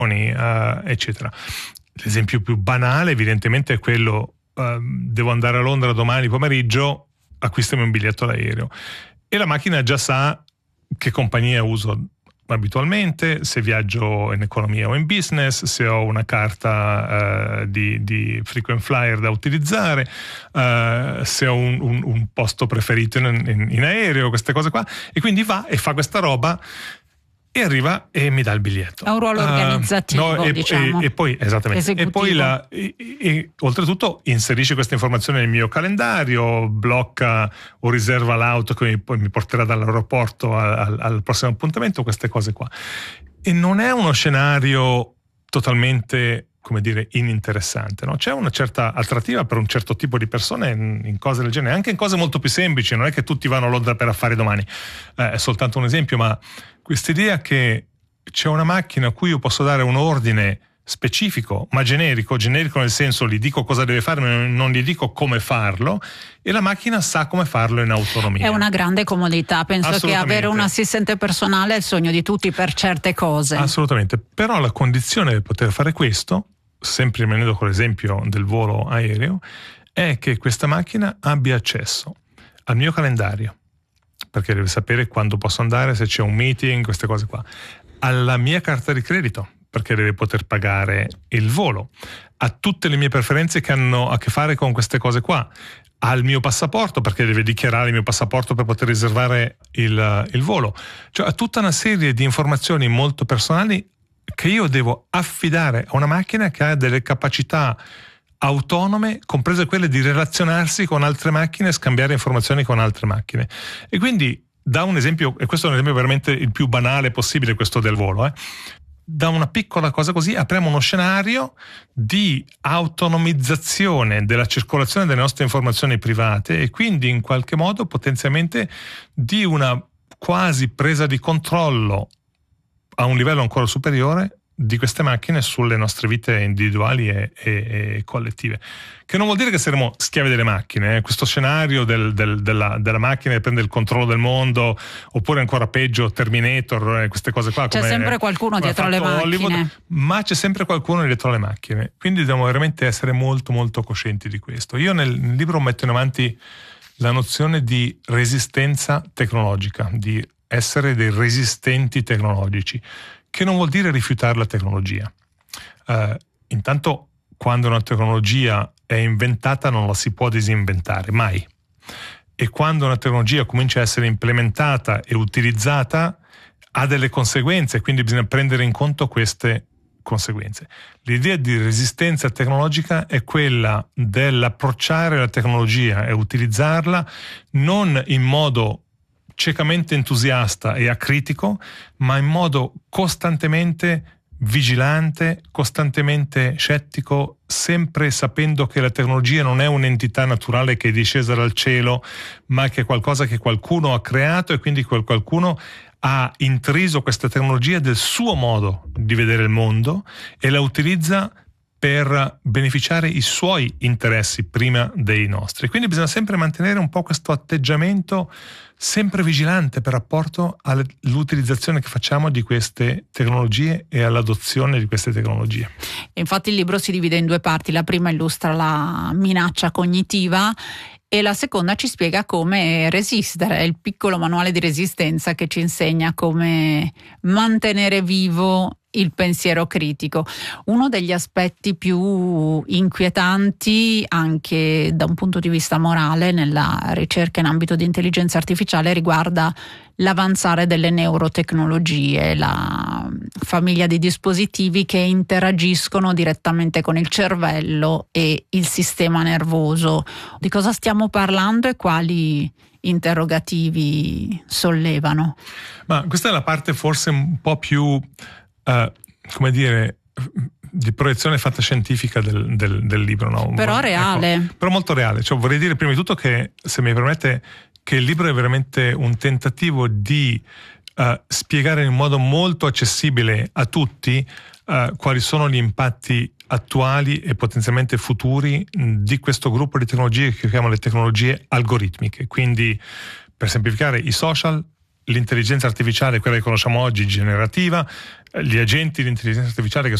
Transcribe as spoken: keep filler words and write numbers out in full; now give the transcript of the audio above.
uh, eccetera. L'esempio più banale evidentemente è quello: uh, devo andare a Londra domani pomeriggio, acquistami un biglietto d'aereo, e la macchina già sa che compagnia uso abitualmente, se viaggio in economia o in business, se ho una carta uh, di, di frequent flyer da utilizzare, uh, se ho un, un, un posto preferito in, in, in aereo, queste cose qua, e quindi va e fa questa roba e arriva e mi dà il biglietto. È un ruolo organizzativo, uh, no, e, diciamo. E, e poi, esattamente, e poi la, e, e, oltretutto inserisce questa informazione nel mio calendario, blocca o riserva l'auto che poi mi porterà dall'aeroporto al, al prossimo appuntamento, queste cose qua. E non è uno scenario totalmente, come dire, ininteressante, no? C'è una certa attrattiva per un certo tipo di persone in, in cose del genere, anche in cose molto più semplici. Non è che tutti vanno a Londra per affari domani, eh, è soltanto un esempio, ma quest'idea che c'è una macchina a cui io posso dare un ordine specifico, ma generico, generico nel senso gli dico cosa deve fare, ma non gli dico come farlo, e la macchina sa come farlo in autonomia. È una grande comodità, penso che avere un assistente personale è il sogno di tutti per certe cose. Assolutamente, però la condizione di poter fare questo, sempre rimanendo con l'esempio del volo aereo, è che questa macchina abbia accesso al mio calendario, perché deve sapere quando posso andare, se c'è un meeting, queste cose qua, alla mia carta di credito, perché deve poter pagare il volo, a tutte le mie preferenze che hanno a che fare con queste cose qua, al mio passaporto, perché deve dichiarare il mio passaporto per poter riservare il, il volo, cioè a tutta una serie di informazioni molto personali che io devo affidare a una macchina che ha delle capacità autonome, comprese quelle di relazionarsi con altre macchine e scambiare informazioni con altre macchine. E quindi da un esempio, e questo è un esempio veramente il più banale possibile, questo del volo, eh, da una piccola cosa così apriamo uno scenario di autonomizzazione della circolazione delle nostre informazioni private, e quindi in qualche modo potenzialmente di una quasi presa di controllo a un livello ancora superiore di queste macchine sulle nostre vite individuali e, e, e collettive, che non vuol dire che saremo schiavi delle macchine, eh. Questo scenario del, del, della, della macchina che prende il controllo del mondo, oppure ancora peggio Terminator, eh, queste cose qua, c'è come, sempre qualcuno dietro le macchine, Hollywood, ma c'è sempre qualcuno dietro le macchine, quindi dobbiamo veramente essere molto molto coscienti di questo. Io nel, nel libro metto in avanti la nozione di resistenza tecnologica, di essere dei resistenti tecnologici, che non vuol dire rifiutare la tecnologia. Uh, intanto, quando una tecnologia è inventata non la si può disinventare, mai. E quando una tecnologia comincia a essere implementata e utilizzata ha delle conseguenze, quindi bisogna prendere in conto queste conseguenze. L'idea di resistenza tecnologica è quella dell'approcciare la tecnologia e utilizzarla non in modo ciecamente entusiasta e acritico, ma in modo costantemente vigilante, costantemente scettico, sempre sapendo che la tecnologia non è un'entità naturale che è discesa dal cielo, ma che è qualcosa che qualcuno ha creato, e quindi quel qualcuno ha intriso questa tecnologia del suo modo di vedere il mondo e la utilizza per beneficiare i suoi interessi prima dei nostri. Quindi bisogna sempre mantenere un po' questo atteggiamento sempre vigilante per rapporto all'utilizzazione che facciamo di queste tecnologie e all'adozione di queste tecnologie. Infatti il libro si divide in due parti. La prima illustra la minaccia cognitiva e la seconda ci spiega come resistere. È il piccolo manuale di resistenza che ci insegna come mantenere vivo il pensiero critico. Uno degli aspetti più inquietanti anche da un punto di vista morale nella ricerca in ambito di intelligenza artificiale riguarda l'avanzare delle neurotecnologie, la famiglia di dispositivi che interagiscono direttamente con il cervello e il sistema nervoso. Di cosa stiamo parlando e quali interrogativi sollevano? Ma questa è la parte forse un po' più Uh, come dire, di proiezione fantascientifica del, del, del libro, no? Però reale. Ecco, però molto reale. Cioè, vorrei dire prima di tutto che, se mi permette, che il libro è veramente un tentativo di uh, spiegare in modo molto accessibile a tutti uh, quali sono gli impatti attuali e potenzialmente futuri di questo gruppo di tecnologie che chiamiamo le tecnologie algoritmiche. Quindi, per semplificare, i social, l'intelligenza artificiale, quella che conosciamo oggi, generativa, gli agenti di intelligenza artificiale che